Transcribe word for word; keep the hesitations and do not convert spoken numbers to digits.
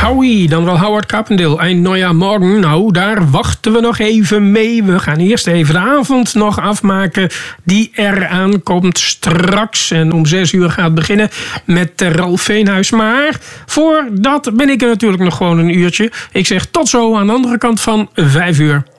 Howie, dan wel Howard Carpendale. En nou ja, morgen, nou, daar wachten we nog even mee. We gaan eerst even de avond nog afmaken die eraan komt straks. En om zes uur gaat het beginnen met Ralf Veenhuis. Maar voordat ben ik er natuurlijk nog gewoon een uurtje. Ik zeg tot zo aan de andere kant van vijf uur.